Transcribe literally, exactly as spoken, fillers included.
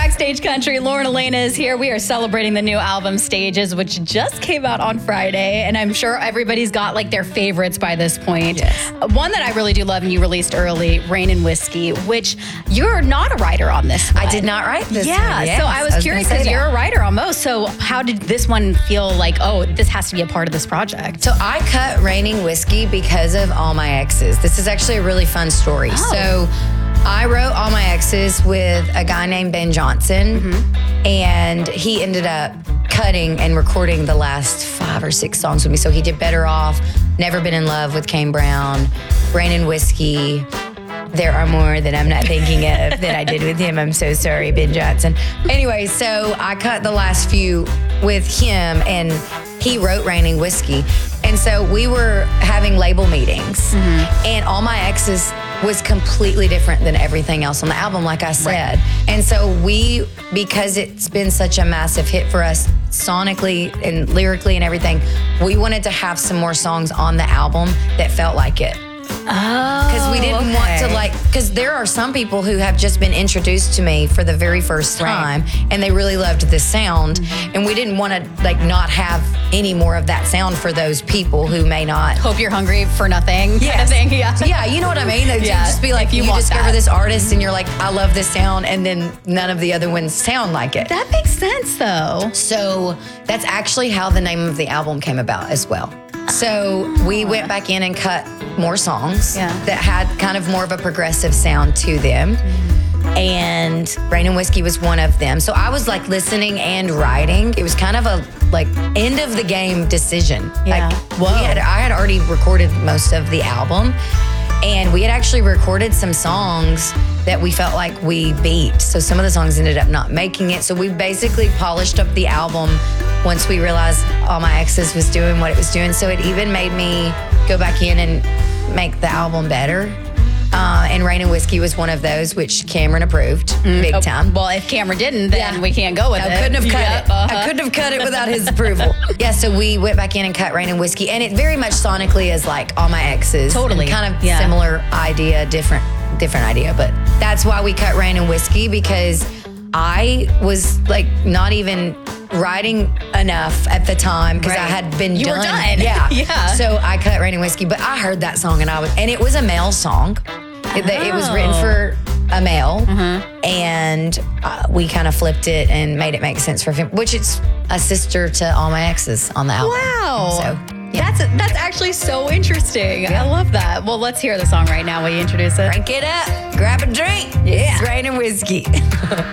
Backstage Country. Lauren Elena is here. We are celebrating the new album Stages, which just came out on Friday. And I'm sure everybody's got like their favorites by this point. Yes. One that I really do love and you released early, Rain and Whiskey, which you're not a writer on this one. I did not write this yeah, one. Yes, so I was, I was curious gonna say because you're that. a writer on most. So how did this one feel like, oh, this has to be a part of this project? So I cut Raining Whiskey because of All My Exes. This is actually a really fun story. Oh. So I wrote All My Exes with a guy named Ben Johnson, mm-hmm. and he ended up cutting and recording the last five or six songs with me. So he did Better Off, Never Been in Love with Kane Brown, Rain and Whiskey. There are more that I'm not thinking of that I did with him. I'm so sorry, Ben Johnson. Anyway, so I cut the last few with him, and he wrote Raining Whiskey. And so we were having label meetings, mm-hmm. and All My Exes was completely different than everything else on the album, like I said. Right. And so we, because it's been such a massive hit for us sonically and lyrically and everything, we wanted to have some more songs on the album that felt like it. Oh, Because we didn't okay. want to like, because there are some people who have just been introduced to me for the very first time, Right. and they really loved this sound, Mm-hmm. and we didn't want to like not have any more of that sound for those people who may not. Hope you're hungry for nothing kind of Yes. thing. Yeah. Yeah, you know what I mean? Like, Yeah, just be like, if you you, want discover that. this artist and you're like, I love this sound, and then none of the other ones sound like it. That makes sense though. So that's actually how the name of the album came about as well. So we went back in and cut more songs Yeah. that had kind of more of a progressive sound to them. And Rain and Whiskey was one of them. So I was like listening and writing. It was kind of a like end of the game decision. Yeah. Like, Whoa. we had, I had already recorded most of the album, and we had actually recorded some songs that we felt like we beat. So some of the songs ended up not making it. So we basically polished up the album once we realized All My Exes was doing what it was doing. So it even made me go back in and make the album better. Uh, and Rain and Whiskey was one of those, which Cameron approved big Oh, time. well, if Cameron didn't, then Yeah. we can't go with I it. couldn't have cut Yep, it. uh-huh. I couldn't have cut it without his approval. Yeah, so we went back in and cut Rain and Whiskey, and it very much sonically is like All My Exes. Totally. And kind of Yeah. similar idea, different different idea, but that's why we cut Rain and Whiskey, because I was like not even writing enough at the time because I Right. had been You done. were done. Yeah. Yeah. So I cut Rain and Whiskey, but I heard that song and I was, and it was a male song. It, it was written Oh. for a male, and uh, we kind of flipped it and made it make sense for him, which it's a sister to All My Exes on the album. Wow. So yeah. That's that's actually so interesting. I love that. Well, let's hear the song right now. Will you introduce it? Crank it up, grab a drink. Yeah. It's Rain and Whiskey.